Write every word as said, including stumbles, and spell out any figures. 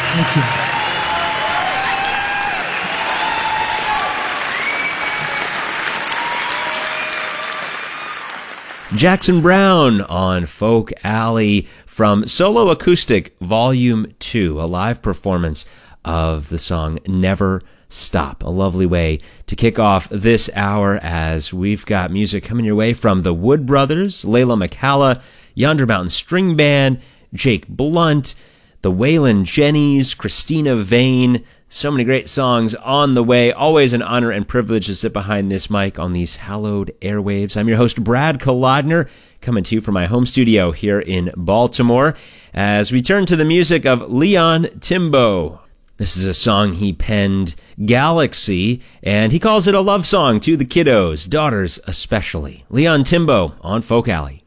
Thank you. Jackson Browne on Folk Alley from Solo Acoustic Volume two, a live performance of the song Never Stop. A lovely way to kick off this hour as we've got music coming your way from the Wood Brothers, Layla McCalla, Yonder Mountain String Band, Jake Blunt, the Waylon Jennys, Christina Vane. So many great songs on the way. Always an honor and privilege to sit behind this mic on these hallowed airwaves. I'm your host, Brad Kolodner, coming to you from my home studio here in Baltimore as we turn to the music of Leon Timbo. This is a song he penned, Galaxy, and he calls it a love song to the kiddos, daughters especially. Leon Timbo on Folk Alley.